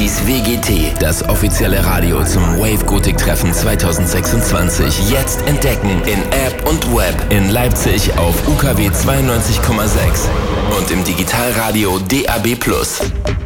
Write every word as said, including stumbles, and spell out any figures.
Partys W G T, das offizielle Radio zum Wave Gothic Treffen zwanzig sechsundzwanzig. Jetzt entdecken in App und Web in Leipzig auf U K W zweiundneunzig Komma sechs und im Digitalradio D A B plus.